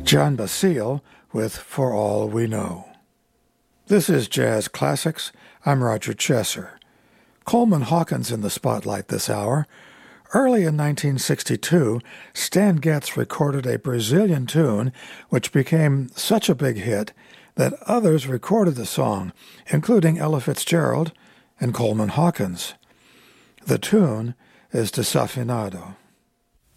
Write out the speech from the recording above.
John Basile with For All We Know. This is Jazz Classics. I'm Roger Chesser. Coleman Hawkins in the spotlight this hour. Early in 1962, Stan Getz recorded a Brazilian tune which became such a big hit that others recorded the song, including Ella Fitzgerald and Coleman Hawkins. The tune is Desafinado.